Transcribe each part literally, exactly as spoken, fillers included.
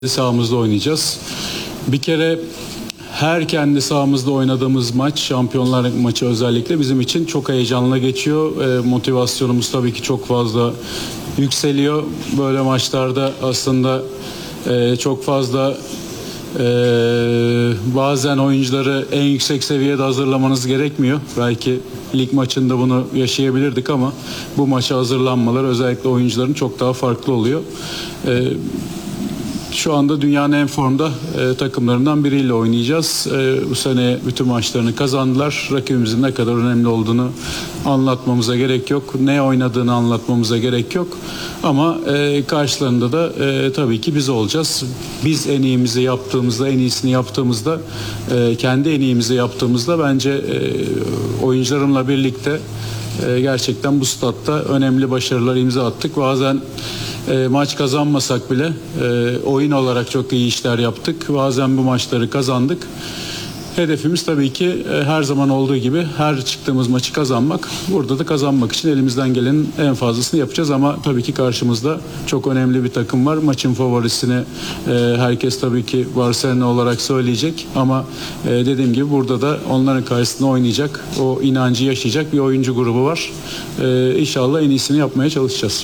sahamızda oynayacağız. Bir kere her kendi sahamızda oynadığımız maç, Şampiyonlar maçı özellikle bizim için çok heyecanlı geçiyor. E, motivasyonumuz tabii ki çok fazla yükseliyor. Böyle maçlarda aslında e, çok fazla e, bazen oyuncuları en yüksek seviyede hazırlamanız gerekmiyor. Belki lig maçında bunu yaşayabilirdik ama bu maça hazırlanmalar özellikle oyuncuların çok daha farklı oluyor. E, Şu anda dünyanın en formda e, takımlarından biriyle oynayacağız. E, bu sene bütün maçlarını kazandılar. Rakibimizin ne kadar önemli olduğunu anlatmamıza gerek yok. Ne oynadığını anlatmamıza gerek yok. Ama e, karşılarında da e, tabii ki biz olacağız. Biz en iyimizi yaptığımızda, en iyisini yaptığımızda, e, kendi en iyimizi yaptığımızda bence e, oyuncularımla birlikte e, gerçekten bu statta önemli başarılar imza attık. Bazen E, maç kazanmasak bile e, oyun olarak çok iyi işler yaptık. Bazen bu maçları kazandık. Hedefimiz tabii ki e, her zaman olduğu gibi her çıktığımız maçı kazanmak. Burada da kazanmak için elimizden gelenin en fazlasını yapacağız ama tabii ki karşımızda çok önemli bir takım var. Maçın favorisini e, herkes tabii ki Barcelona olarak söyleyecek ama e, dediğim gibi burada da onların karşısında oynayacak, o inancı yaşayacak bir oyuncu grubu var. E, İnşallah en iyisini yapmaya çalışacağız.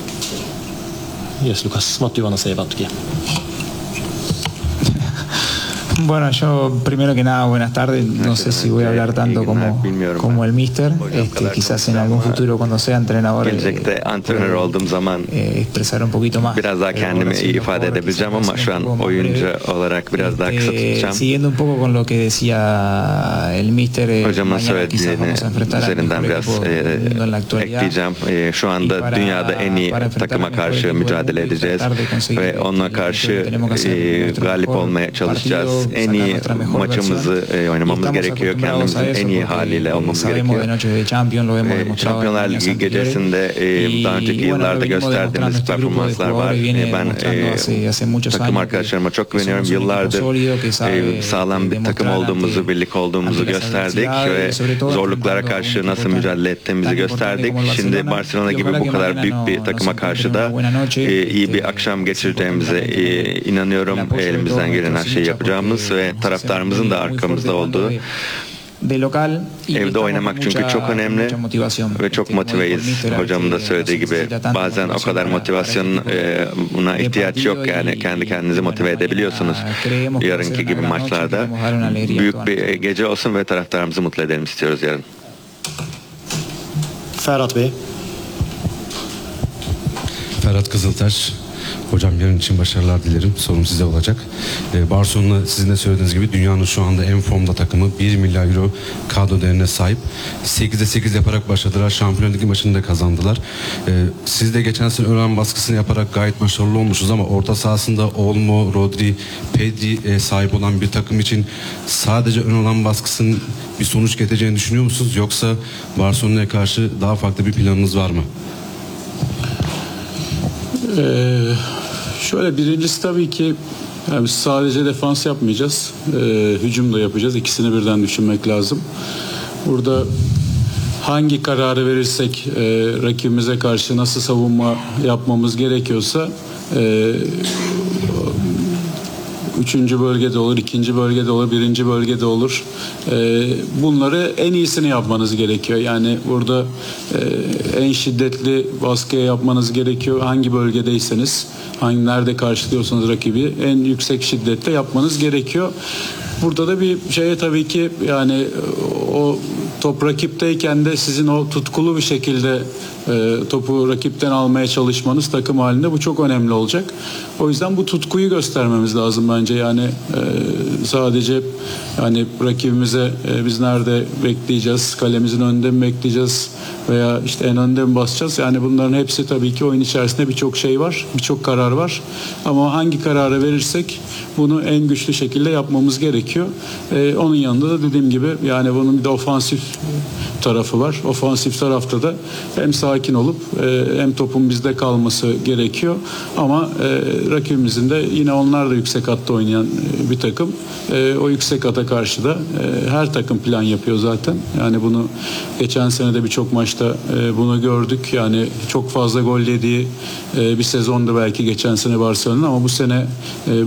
Yes, Lucas, what do you want to say about Turquía? Bueno, yo primero que nada, buenas tardes. No sé si voy a hablar tanto como, como el Mister. Este, quizás en algún futuro cuando sea entrenador Gelecekte antrenör olduğum zaman eh, expresar un poquito más. biraz daha kendimi iyi ifade edebileceğim ama şu an oyuncu olarak biraz daha kısa tutacağım. Siguiendo un poco con lo que decía el Mister, eh, Hocamın mañana quizás söylediğini vamos a enfrentar al üzerinden mejor biraz equipo e, del mundo en la actualidad. ekleyeceğim. E, şu anda dünyada en iyi takıma karşı mücadele edeceğiz ve onunla karşı e, galip olmaya çalışacağız. En iyi maçımızı e, oynamamız gerekiyor. Kendimizin en iyi haliyle olmamız gerekiyor. E, Şampiyonlar Ligi gecesinde e, daha önceki yıllarda gösterdiğimiz performanslar var. E, ben e, takım arkadaşlarıma çok güveniyorum. Yıllardır e, sağlam bir takım olduğumuzu, birlik olduğumuzu gösterdik ve zorluklara karşı nasıl mücadele ettiğimizi gösterdik. Şimdi Barcelona gibi bu kadar büyük bir takıma karşı da e, iyi bir akşam geçireceğimize e, inanıyorum. Elimizden gelen her şeyi yapacağımız ve taraftarımızın da arkamızda olduğu. Evde oynamak çünkü çok önemli ve çok motiveyiz. Hocamın da söylediği gibi bazen o kadar motivasyona ihtiyaç yok, yani kendi kendinizi motive edebiliyorsunuz. Yarınki gibi maçlarda büyük bir gece olsun ve taraftarımızı mutlu edelim istiyoruz yarın. Ferhat Bey. Ferhat Kızıltaş. Hocam yarın için başarılar dilerim. Sorum size olacak. Ee, Barcelona sizin de söylediğiniz gibi dünyanın şu anda en formda takımı. bir milyar euro kadro değerine sahip. sekizde sekiz yaparak başladılar. Şampiyonlar Ligi maçını da kazandılar. Ee, siz de geçen sene ön baskısını yaparak gayet başarılı olmuşsunuz ama orta sahasında Olmo, Rodri, Pedri e, sahip olan bir takım için sadece ön alan baskısının bir sonuç getireceğini düşünüyor musunuz? Yoksa Barcelona'ya karşı daha farklı bir planınız var mı? Ee, şöyle birincisi tabii ki yani biz sadece defans yapmayacağız. Ee, hücum da yapacağız. İkisini birden düşünmek lazım. Burada hangi kararı verirsek e, rakibimize karşı nasıl savunma yapmamız gerekiyorsa e, üçüncü bölgede olur, ikinci bölgede olur, birinci bölgede olur. Ee, bunları en iyisini yapmanız gerekiyor. Yani burada e, en şiddetli baskıya yapmanız gerekiyor. Hangi bölgedeyseniz, hangi nerede karşılıyorsanız rakibi en yüksek şiddette yapmanız gerekiyor. Burada da bir şeye tabii ki yani o top rakipteyken de sizin o tutkulu bir şekilde e, topu rakipten almaya çalışmanız takım halinde bu çok önemli olacak. O yüzden bu tutkuyu göstermemiz lazım bence. Yani e, sadece yani rakibimize e, biz nerede bekleyeceğiz, kalemizin önünde mi bekleyeceğiz veya işte en önde mi basacağız? Yani bunların hepsi tabii ki oyun içerisinde birçok şey var, birçok karar var. Ama hangi kararı verirsek bunu en güçlü şekilde yapmamız gerekiyor. E, onun yanında da dediğim gibi yani bunun bir de ofansif tarafı var. Ofansif tarafta da hem sakin olup e, hem topun bizde kalması gerekiyor. Ama e, rakibimizin de yine onlar da yüksek hatta oynayan e, bir takım. E, o yüksek hata karşı da e, her takım plan yapıyor zaten. Yani bunu geçen sene de birçok maçta e, bunu gördük. Yani çok fazla gol yediği e, bir sezondu belki geçen sene Barcelona'nın ama bu sene e,